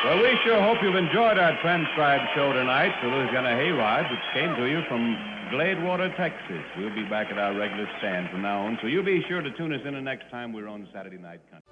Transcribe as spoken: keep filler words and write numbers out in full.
Well, we sure hope you've enjoyed our transcribed show tonight, the Louisiana Hayride, which came to you from Gladewater, Texas. We'll be back at our regular stand from now on, so you be sure to tune us in the next time we're on Saturday Night Country.